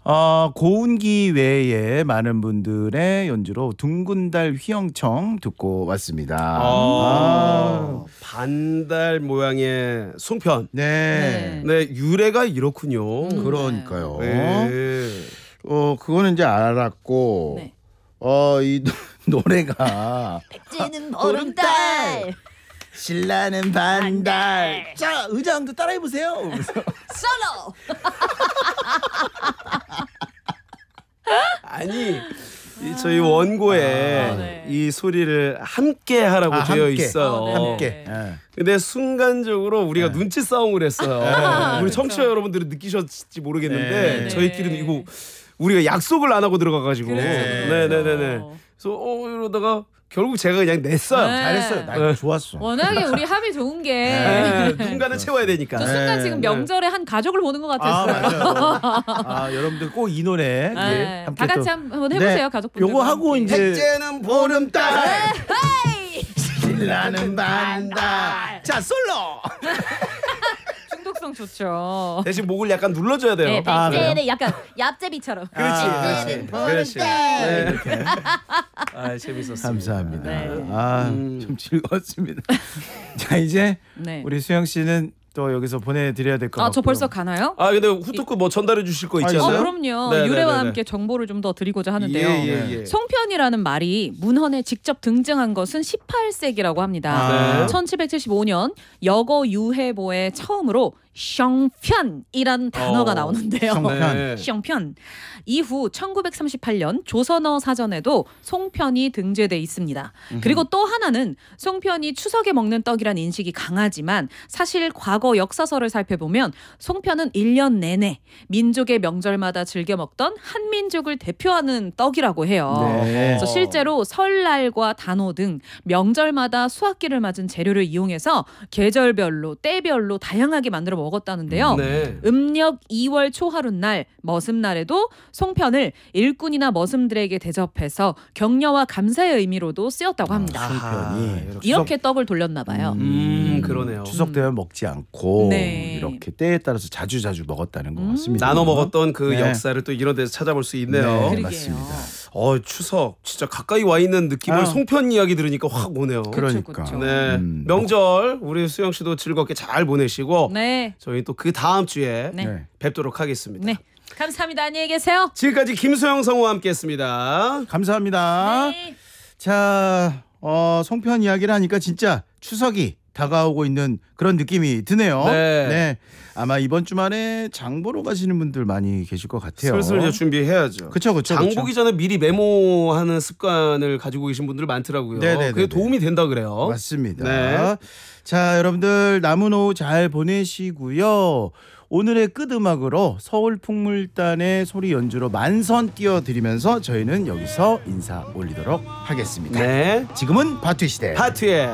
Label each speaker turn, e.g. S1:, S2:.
S1: 고운기 외에 많은 분들의 연주로 둥근 달 휘영청 듣고 왔습니다.
S2: 반달 모양의 송편.
S1: 네.
S2: 네, 유래가 이렇군요.
S1: 그러니까요.
S2: 네.
S1: 그거는 이제 알았고,
S3: 네.
S1: 이 노래가
S3: 쟤는 보름달
S1: 신라는 반달. 자, 의장도 따라해 보세요.
S3: 솔로.
S2: 아니 저희 원고에
S3: 네.
S2: 이 소리를 함께 하라고 되어
S1: 함께.
S2: 있어요.
S1: 함께.
S3: 네.
S2: 근데 순간적으로 우리가 눈치 싸움을 했어요. 우리 청취자 여러분들은 느끼셨을지 모르겠는데
S1: 네.
S2: 저희끼리는 이거 우리가 약속을 안 하고 들어가가지고 네네네네. 그래서 이러다가 결국 제가 그냥 냈어요.
S3: 네.
S1: 잘했어요. 나 좋았어.
S3: 워낙에 우리 합이 좋은 게
S2: 네, 누군가는 채워야 되니까.
S3: 저 순간
S1: 네,
S3: 지금
S1: 네.
S3: 명절에 한 가족을 보는 것 같았어요.
S1: 맞아요. 여러분들 꼭 이 노래
S3: 네.
S1: 함께
S3: 다 같이
S1: 또-
S3: 한번 해보세요,
S1: 네.
S3: 가족분들.
S1: 요거 하고 이제
S2: 백제는 보름달.
S1: 신라는 반달. 자, 솔로.
S3: 중독성 좋죠.
S2: 대신 목을 약간 눌러줘야 돼요.
S3: 네,
S1: 아, 그래요?
S3: 백제는 약간 얍제비처럼.
S2: 그렇지,
S1: 그렇지.
S2: 그렇지.
S1: 네,
S2: 네.
S1: 이렇게.
S2: 재밌었습니다.
S1: 감사합니다.
S3: 네.
S1: 좀 즐거웠습니다. 자, 이제
S3: 네.
S1: 우리 수영 씨는 또 여기서 보내드려야 될 것 같고요.
S3: 저 벌써 가나요?
S2: 근데 후토크 뭐 전달해 주실 거 있지 않나요?
S3: 그럼요.
S2: 네,
S3: 유래와
S2: 네, 네,
S3: 함께 정보를 좀 더 드리고자 하는데요.
S2: 예.
S3: 송편이라는 말이 문헌에 직접 등장한 것은 18세기라고 합니다.
S2: 네.
S3: 1775년 여거 유해보에 처음으로 숑편이란 단어가 나오는데요.
S1: 숑편.
S3: 숑편. 이후 1938년 조선어 사전에도 송편이 등재돼 있습니다. 그리고 또 하나는 송편이 추석에 먹는 떡이란 인식이 강하지만 사실 과거 역사서를 살펴보면 송편은 1년 내내 민족의 명절마다 즐겨 먹던 한민족을 대표하는 떡이라고 해요.
S1: 네.
S3: 그래서 실제로 설날과 단오 등 명절마다 수확기를 맞은 재료를 이용해서 계절별로 때별로 다양하게 만들어 먹었다는데요.
S2: 네.
S3: 음력 2월 초하룻날 머슴날에도 송편을 일꾼이나 머슴들에게 대접해서 격려와 감사의 의미로도 쓰였다고 합니다.
S1: 송편이
S3: 이렇게 떡을 돌렸나 봐요.
S2: 그러네요.
S1: 추석 때만 먹지 않고
S3: 네.
S1: 이렇게 때에 따라서 자주 먹었다는 것 같습니다.
S2: 나눠 먹었던 그
S1: 네.
S2: 역사를 또 이런 데서 찾아볼 수 있네요.
S1: 네,
S3: 그러게요.
S1: 맞습니다.
S2: 추석 진짜 가까이 와 있는 느낌을 송편 이야기 들으니까 확 오네요.
S1: 그러니까.
S3: 그쵸.
S2: 네. 명절 우리 수영 씨도 즐겁게 잘 보내시고
S3: 네.
S2: 저희 또 그 다음 주에
S3: 네.
S2: 뵙도록 하겠습니다.
S3: 네. 감사합니다. 안녕히 계세요.
S2: 지금까지 김소영 성우와 함께했습니다.
S1: 감사합니다.
S3: 네.
S1: 자, 송편 이야기를 하니까 진짜 추석이 다가오고 있는 그런 느낌이 드네요.
S2: 네.
S1: 아마 이번 주말에 장 보러 가시는 분들 많이 계실 것 같아요.
S2: 슬슬 이제 준비해야죠.
S1: 그쵸.
S2: 장 보기 전에 미리 메모하는 습관을 가지고 계신 분들 많더라고요.
S1: 네네네네.
S2: 그게 도움이 된다 그래요.
S1: 맞습니다.
S2: 네.
S1: 자, 여러분들 남은 오후 잘 보내시고요. 오늘의 끝음악으로 서울풍물단의 소리 연주로 만선 띄워드리면서 저희는 여기서 인사 올리도록 하겠습니다.
S2: 네.
S1: 지금은 바투 시대.
S2: 파트에